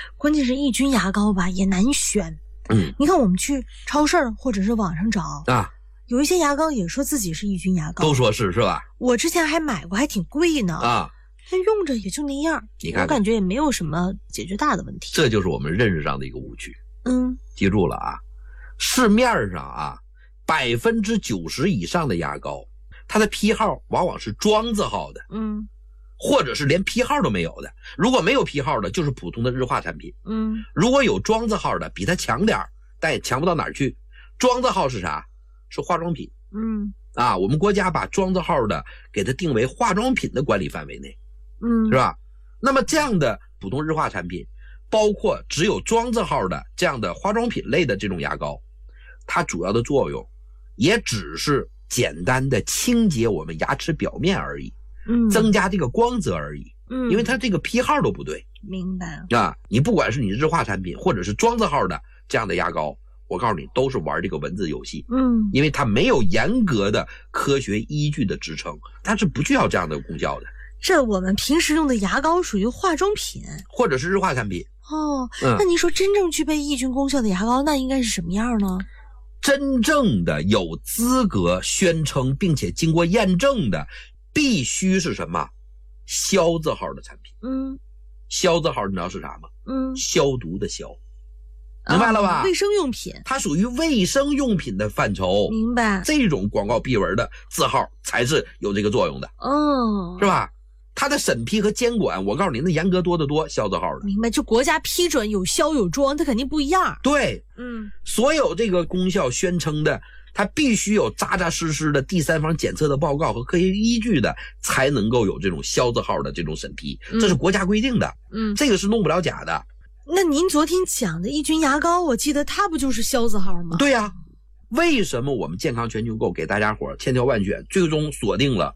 关键是抑菌牙膏吧也难选。你看我们去超市或者是网上找啊，有一些牙膏也说自己是抑菌牙膏， 都说是吧？ 我之前还买过，还挺贵呢啊，但用着也就那样。你看，我感觉也没有什么解决大的问题。 这就是我们认识上的一个误区。记住了啊，市面上啊，90%以上的牙膏，它的批号往往是庄字号的，或者是连批号都没有的。如果没有批号的，就是普通的日化产品。如果有庄字号的，比它强点，但也强不到哪儿去。庄字号是啥？是化妆品。我们国家把庄字号的给它定为化妆品的管理范围内，是吧？那么这样的普通日化产品，包括只有庄字号的这样的化妆品类的这种牙膏，它主要的作用也只是简单的清洁我们牙齿表面而已，增加这个光泽而已。因为它这个批号都不对。 明白啊？你不管是你日化产品或者是庄字号的这样的牙膏，我告诉你都是玩这个文字游戏。因为它没有严格的科学依据的支撑，它是不需要这样的功效的。 这我们平时用的牙膏属于化妆品或者是日化产品。 那您说真正具备抑菌功效的牙膏那应该是什么样呢？ 真正的有资格宣称并且经过验证的，必须是什么？消字号的产品。消字号你知道是啥吗？消毒的消。明白了吧？ 卫生用品， 它属于卫生用品的范畴。 明白。 这种广告壁纹的字号才是有这个作用的。是吧？它的审批和监管，我告诉你，那严格多得多。消字号的， 明白？就国家批准有消有庄，它肯定不一样。 对，所有这个功效宣称的，它必须有扎扎实实的第三方检测的报告和科学依据的，才能够有这种消字号的这种审批，这是国家规定的。这个是弄不了假的。 那您昨天讲的抑菌牙膏，我记得它不就是消字号吗？ 对呀。为什么我们健康全球购给大家伙千挑万选，最终锁定了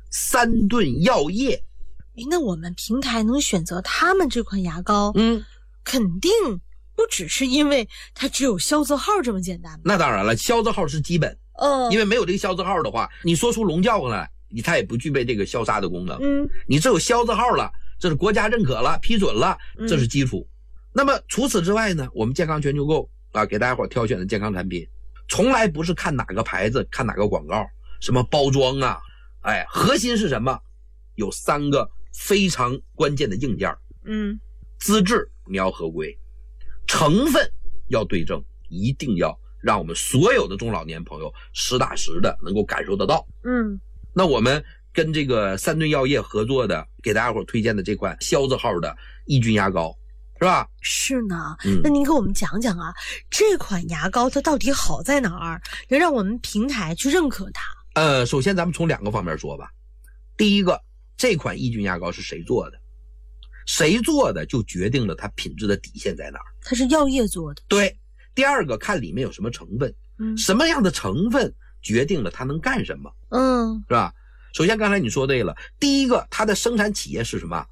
3顿药业？ 那我们平台能选择他们这款牙膏，肯定不只是因为它只有消字号这么简单。 那当然了，消字号是基本，因为没有这个消字号的话，你说出龙叫来，它也不具备这个消杀的功能。你只有消字号了，这是国家认可了、批准了，这是基础。那么除此之外呢，我们健康全球购给大家伙挑选的健康产品，从来不是看哪个牌子、看哪个广告、什么包装啊，核心是什么？有3个非常关键的硬件。资质你要合规，成分要对症，一定要让我们所有的中老年朋友实打实的能够感受得到。那我们跟这个3顿药业合作的，给大家伙推荐的这款消字号的抑菌牙膏，是吧？ 是呢。那您给我们讲讲啊，这款牙膏它到底好在哪儿，能让我们平台去认可它？ 首先咱们从2个方面说吧。第一个，这款抑菌牙膏是谁做的？谁做的就决定了它品质的底线在哪儿。 它是药业做的。 对。第二个，看里面有什么成分，什么样的成分决定了它能干什么，是吧？首先刚才你说对了，第一个，它的生产企业是什么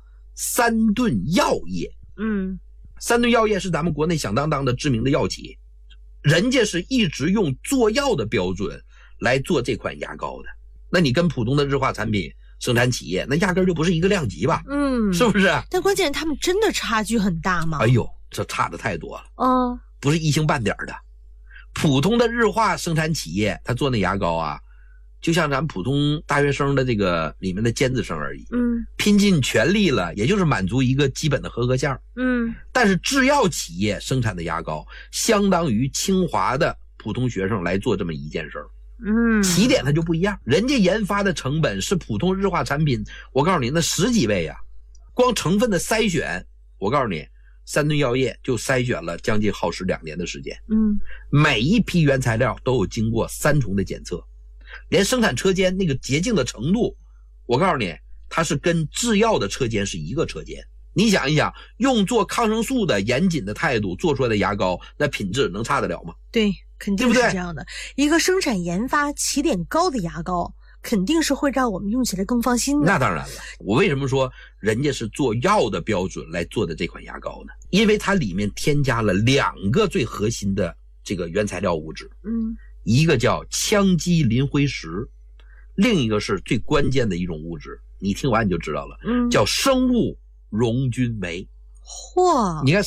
？3顿药业。3顿药业是咱们国内响当当的知名的药企，人家是一直用做药的标准来做这款牙膏的。那你跟普通的日化产品生产企业那压根就不是一个量级吧？是不是？ 但关键他们真的差距很大吗？ 哎呦，这差的太多了。不是一星半点的。普通的日化生产企业他做那牙膏啊，就像咱们普通大学生的这个里面的尖子生而已。拼尽全力了，也就是满足一个基本的合格线。但是制药企业生产的牙膏相当于清华的普通学生来做这么一件事儿。起点它就不一样，人家研发的成本是普通日化产品，我告诉你那10几倍啊。光成分的筛选，我告诉你3顿药业就筛选了将近耗时2年的时间。每一批原材料都有经过3重的检测，连生产车间那个洁净的程度，我告诉你它是跟制药的车间是一个车间。你想一想，用做抗生素的严谨的态度做出来的牙膏，那品质能差得了吗？ 对，肯定是这样的。一个生产研发起点高的牙膏，肯定是会让我们用起来更放心的。 那当然了，我为什么说人家是做药的标准来做的这款牙膏呢？因为它里面添加了2个最核心的这个原材料物质。一个叫羟基磷灰石，另一个是最关键的一种物质，你听完你就知道了，叫生物溶菌酶。 嚯！ 你看